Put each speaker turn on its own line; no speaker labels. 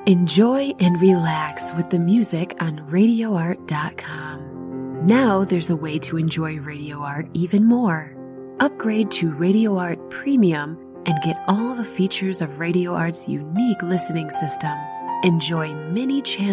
Enjoy and relax with the music on RadioArt.com. Now there's a way to enjoy Radio Art even more. Upgrade to Radio Art Premium and get all the features of Radio Art's unique listening system. Enjoy many channels